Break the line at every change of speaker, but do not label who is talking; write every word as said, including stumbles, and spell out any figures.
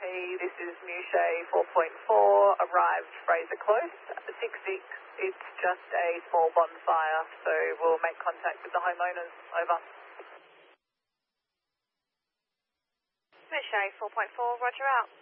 this is Mushay four point four, arrived Fraser Close, six six, it's just a small bonfire, so we'll make contact with the homeowners, over.
Mushay four point four, roger out.